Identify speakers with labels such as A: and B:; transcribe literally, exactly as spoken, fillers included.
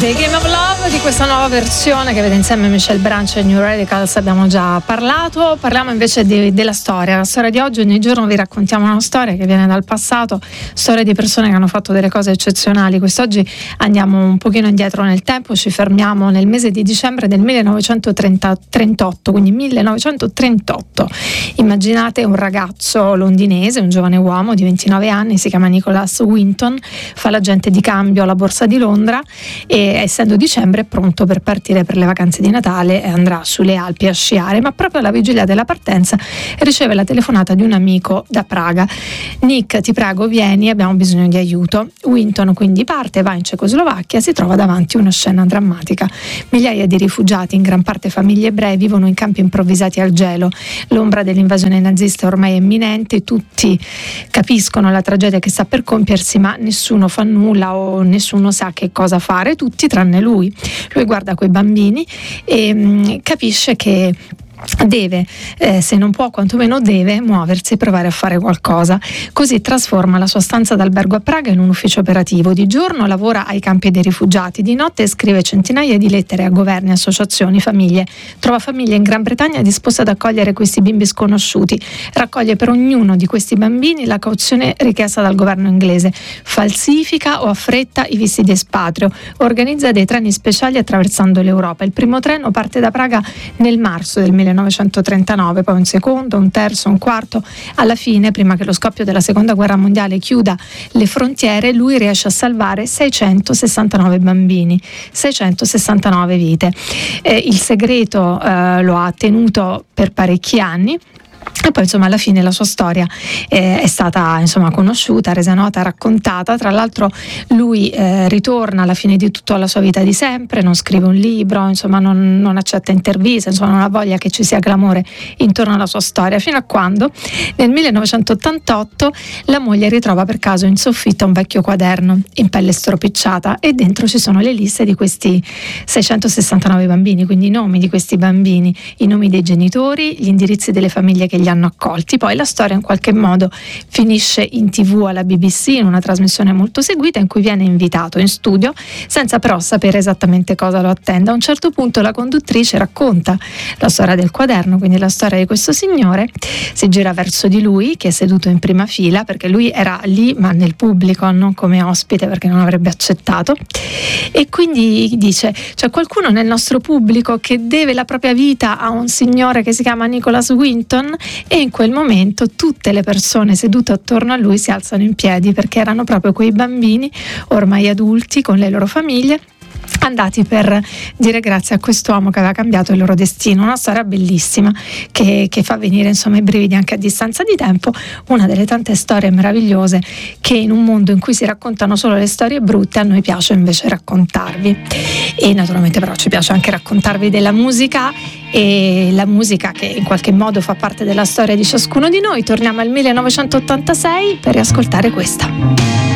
A: The Game of Love, di questa nuova versione che vede insieme Michelle Branch e New Radicals abbiamo già parlato. Parliamo invece di, della storia. La storia di oggi, ogni giorno vi raccontiamo una storia che viene dal passato, storie di persone che hanno fatto delle cose eccezionali. Quest'oggi andiamo un pochino indietro nel tempo, ci fermiamo nel mese di dicembre del millenovecentotrentotto, quindi millenovecentotrentotto. Immaginate un ragazzo londinese, un giovane uomo di ventinove anni, si chiama Nicholas Winton, fa l'agente di cambio alla Borsa di Londra e essendo dicembre è pronto per partire per le vacanze di Natale e andrà sulle Alpi a sciare, ma proprio alla vigilia della partenza riceve la telefonata di un amico da Praga. Nick, ti prego vieni, abbiamo bisogno di aiuto. Winton quindi parte, va in Cecoslovacchia, si trova davanti a una scena drammatica. Migliaia di rifugiati, in gran parte famiglie ebrei, vivono in campi improvvisati al gelo. L'ombra dell'invasione nazista ormai è imminente, tutti capiscono la tragedia che sta per compiersi, ma nessuno fa nulla o nessuno sa che cosa fare, tutti tranne lui. Lui guarda quei bambini e mh, capisce che deve, eh, se non può quantomeno deve muoversi e provare a fare qualcosa. Così trasforma la sua stanza d'albergo a Praga in un ufficio operativo. Di giorno lavora ai campi dei rifugiati, di notte scrive centinaia di lettere a governi, associazioni, famiglie. Trova famiglie in Gran Bretagna disposte ad accogliere questi bimbi sconosciuti. Raccoglie per ognuno di questi bambini la cauzione richiesta dal governo inglese, falsifica o affretta i visti di espatrio, organizza dei treni speciali attraversando l'Europa. Il primo treno parte da Praga nel marzo del millenovecentotrentanove, poi un secondo, un terzo, un quarto. Alla fine, prima che lo scoppio della seconda guerra mondiale chiuda le frontiere, lui riesce a salvare seicentosessantanove bambini, seicentosessantanove vite. Eh, il segreto eh, lo ha tenuto per parecchi anni. E poi insomma alla fine la sua storia eh, è stata insomma conosciuta, resa nota, raccontata. Tra l'altro lui eh, ritorna alla fine di tutto alla sua vita di sempre, non scrive un libro, insomma non, non accetta interviste, insomma non ha voglia che ci sia clamore intorno alla sua storia, fino a quando nel millenovecentottantotto la moglie ritrova per caso in soffitta un vecchio quaderno in pelle stropicciata e dentro ci sono le liste di questi seicentosessantanove bambini, quindi i nomi di questi bambini, i nomi dei genitori, gli indirizzi delle famiglie che li hanno accolti. Poi la storia in qualche modo finisce in tv alla B B C, in una trasmissione molto seguita in cui viene invitato in studio senza però sapere esattamente cosa lo attende. A un certo punto la conduttrice racconta la storia del quaderno, quindi la storia di questo signore, si gira verso di lui che è seduto in prima fila, perché lui era lì ma nel pubblico, non come ospite perché non avrebbe accettato, e quindi dice: c'è qualcuno nel nostro pubblico che deve la propria vita a un signore che si chiama Nicholas Winton? E in quel momento tutte le persone sedute attorno a lui si alzano in piedi, perché erano proprio quei bambini ormai adulti con le loro famiglie, andati per dire grazie a quest'uomo che aveva cambiato il loro destino. Una storia bellissima che, che fa venire insomma i brividi anche a distanza di tempo, una delle tante storie meravigliose che in un mondo in cui si raccontano solo le storie brutte a noi piace invece raccontarvi. E naturalmente però ci piace anche raccontarvi della musica, e la musica che in qualche modo fa parte della storia di ciascuno di noi. Torniamo al millenovecentottantasei per riascoltare questa.